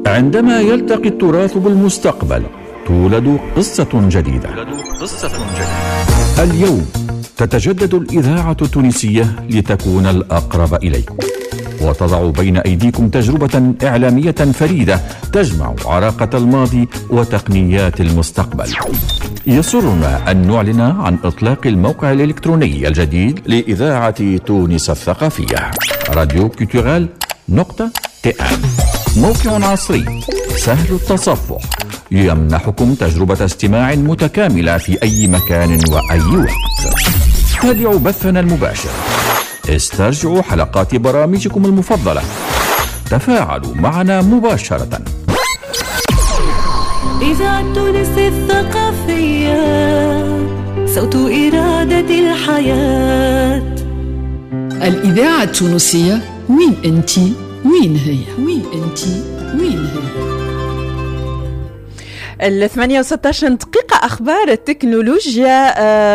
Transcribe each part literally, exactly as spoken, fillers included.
عندما يلتقي التراث بالمستقبل تولد قصة جديدة. اليوم تتجدد الإذاعة التونسية لتكون الأقرب إليكم، وتضع بين أيديكم تجربة إعلامية فريدة تجمع عراقة الماضي وتقنيات المستقبل. يسرنا أن نعلن عن إطلاق الموقع الإلكتروني الجديد لإذاعة تونس الثقافية، راديو كولتورال نقطة تي ان. موقع عصري سهل التصفح يمنحكم تجربة استماع متكاملة في أي مكان وأي وقت. تابعوا بثنا المباشر، استرجعوا حلقات برامجكم المفضلة، تفاعلوا معنا مباشرة. إذاعة تونس الثقافية، صوت إرادة الحياة. الإذاعة التونسية، وين أنتي؟ وين هي؟ وين أنتي؟ وين هي؟ الثمانية وستة دقيقة أخبار التكنولوجيا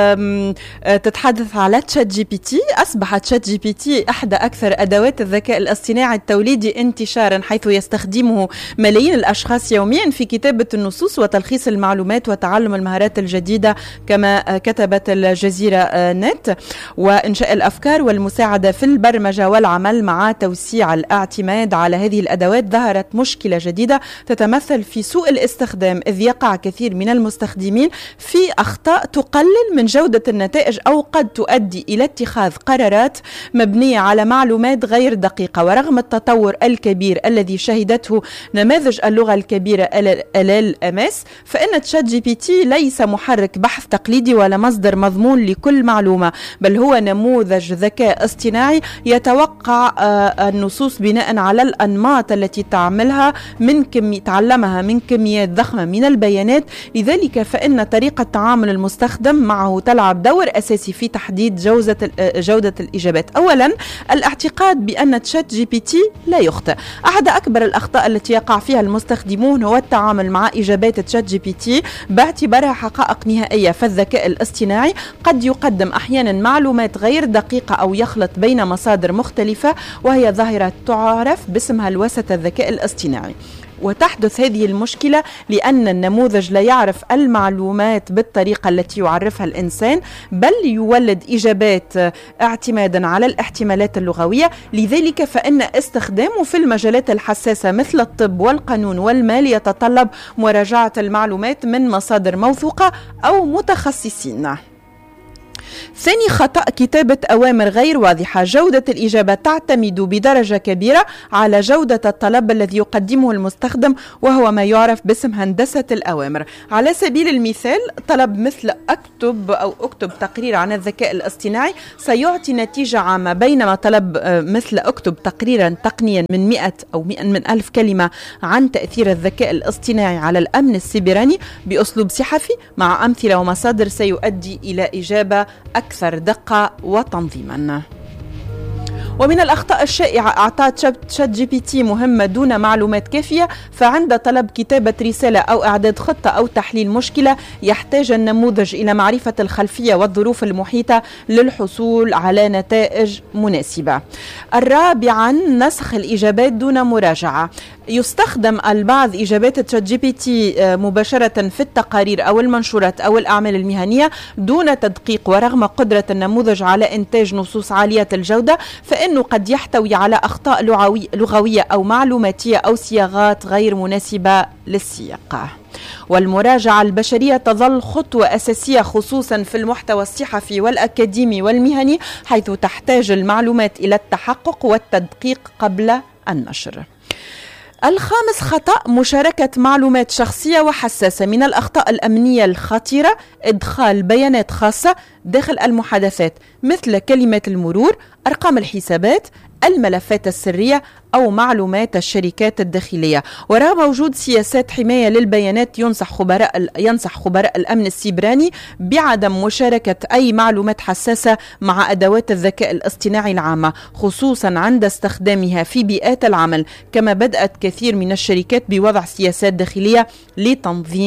تتحدث على تشات جي بي تي. أصبحت تشات جي بي تي أحدى أكثر أدوات الذكاء الاصطناعي التوليدي انتشارا، حيث يستخدمه ملايين الأشخاص يوميا في كتابة النصوص وتلخيص المعلومات وتعلم المهارات الجديدة، كما كتبت الجزيرة نت، وإنشاء الأفكار والمساعدة في البرمجة والعمل. مع توسيع الاعتماد على هذه الأدوات ظهرت مشكلة جديدة تتمثل في سوء الاستخدام، إذ يقع كثير من المستخدمين في أخطاء تقلل من جودة النتائج أو قد تؤدي إلى اتخاذ قرارات مبنية على معلومات غير دقيقة. ورغم التطور الكبير الذي شهدته نماذج اللغة الكبيرة ال إل إم إس، فإن تشات جي بي تي ليس محرك بحث تقليدي ولا مصدر مضمون لكل معلومة، بل هو نموذج ذكاء اصطناعي يتوقع النصوص بناء على الأنماط التي تعملها من كمية تعلمها من كميات ضخمة من البيانات. لذلك فإن طريقة تعامل المستخدم معه تلعب دور أساسي في تحديد جودة جودة الإجابات. أولا، الاعتقاد بأن تشات جي بي تي لا يخطئ. أحد أكبر الأخطاء التي يقع فيها المستخدمون هو التعامل مع إجابات تشات جي بي تي باعتبارها حقائق نهائية، فالذكاء الاصطناعي قد يقدم أحيانا معلومات غير دقيقة أو يخلط بين مصادر مختلفة، وهي ظاهرة تعرف باسم هلوسة الذكاء الاصطناعي. وتحدث هذه المشكلة لأن النموذج لا يعرف المعلومات بالطريقة التي يعرفها الإنسان، بل يولد إجابات اعتمادا على الاحتمالات اللغوية. لذلك فإن استخدامه في المجالات الحساسة مثل الطب والقانون والمال يتطلب مراجعة المعلومات من مصادر موثوقة أو متخصصين. ثاني خطأ، كتابة أوامر غير واضحة. جودة الإجابة تعتمد بدرجة كبيرة على جودة الطلب الذي يقدمه المستخدم، وهو ما يعرف باسم هندسة الأوامر. على سبيل المثال، طلب مثل أكتب أو أكتب تقرير عن الذكاء الاصطناعي سيعطي نتيجة عامة، بينما طلب مثل أكتب تقريرا تقنيا من مئة أو من ألف كلمة عن تأثير الذكاء الاصطناعي على الأمن السيبراني بأسلوب صحفي مع أمثلة ومصادر سيؤدي إلى إجابة أكثر دقة وتنظيما. ومن الأخطاء الشائعة أعطاء تشات جي بي تي مهمة دون معلومات كافية، فعند طلب كتابة رسالة أو إعداد خطة أو تحليل مشكلة يحتاج النموذج إلى معرفة الخلفية والظروف المحيطة للحصول على نتائج مناسبة. الرابعا، نسخ الإجابات دون مراجعة. يستخدم البعض إجابات تشات جي بي تي مباشرة في التقارير أو المنشورات أو الأعمال المهنية دون تدقيق، ورغم قدرة النموذج على إنتاج نصوص عالية الجودة، فإنه قد يحتوي على أخطاء لغوية أو معلوماتية أو صياغات غير مناسبة للسياق. والمراجعة البشرية تظل خطوة أساسية، خصوصا في المحتوى الصحفي والأكاديمي والمهني، حيث تحتاج المعلومات إلى التحقق والتدقيق قبل النشر. الخامس خطأ، مشاركة معلومات شخصية وحساسة. من الأخطاء الأمنية الخطيرة إدخال بيانات خاصة داخل المحادثات مثل كلمات المرور، أرقام الحسابات، الملفات السرية أو معلومات الشركات الداخلية. ورغم وجود سياسات حماية للبيانات، ينصح خبراء ينصح خبراء الأمن السيبراني بعدم مشاركة أي معلومات حساسة مع أدوات الذكاء الاصطناعي العامة، خصوصا عند استخدامها في بيئات العمل. كما بدأت كثير من الشركات بوضع سياسات داخلية لتنظيم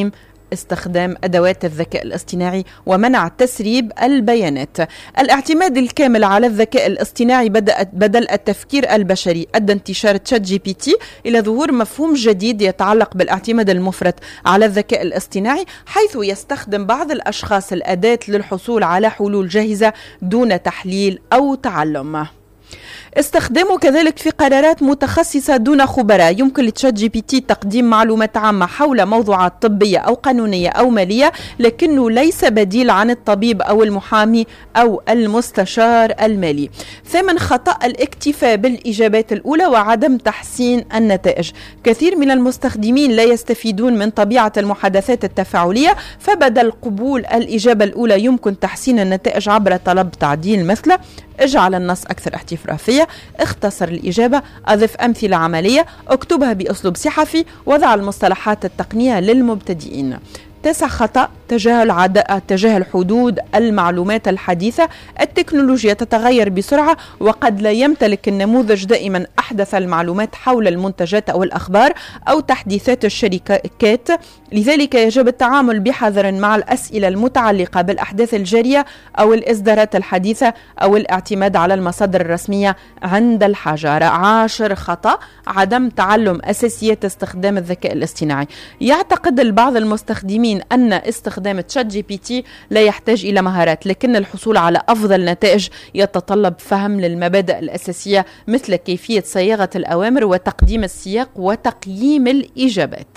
استخدام أدوات الذكاء الاصطناعي ومنع تسريب البيانات. الاعتماد الكامل على الذكاء الاصطناعي بدل التفكير البشري أدى انتشار تشات جي بي تي إلى ظهور مفهوم جديد يتعلق بالاعتماد المفرط على الذكاء الاصطناعي، حيث يستخدم بعض الأشخاص الأداة للحصول على حلول جاهزة دون تحليل أو تعلم. استخدامه كذلك في قرارات متخصصة دون خبراء. يمكن لتشات جي بي تي تقديم معلومات عامة حول موضوعات طبية أو قانونية أو مالية، لكنه ليس بديل عن الطبيب أو المحامي أو المستشار المالي. ثامن خطأ الاكتفاء بالإجابات الأولى وعدم تحسين النتائج. كثير من المستخدمين لا يستفيدون من طبيعة المحادثات التفاعلية، فبدل قبول الإجابة الأولى يمكن تحسين النتائج عبر طلب تعديل، مثل اجعل النص أكثر احترافية، اختصر الإجابة، أضف أمثلة عملية، اكتبها بأسلوب صحفي، وضع المصطلحات التقنية للمبتدئين. تسع خطأ تجاهل عد... تجاهل حدود المعلومات الحديثة. التكنولوجيا تتغير بسرعة، وقد لا يمتلك النموذج دائما أحدث المعلومات حول المنتجات أو الأخبار أو تحديثات الشركات. لذلك يجب التعامل بحذر مع الأسئلة المتعلقة بالأحداث الجارية أو الإصدارات الحديثة أو الاعتماد على المصادر الرسمية عند الحاجة. عاشر خطأ عدم تعلم أساسيات استخدام الذكاء الاصطناعي. يعتقد البعض المستخدمين أن استخدام تشات جي بي تي لا يحتاج إلى مهارات، لكن الحصول على أفضل نتائج يتطلب فهم للمبادئ الأساسية مثل كيفية صياغة الأوامر وتقديم السياق وتقييم الإجابات.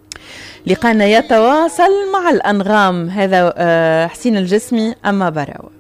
لقانا يتواصل مع الأنغام. هذا حسين الجسمي، أما براو.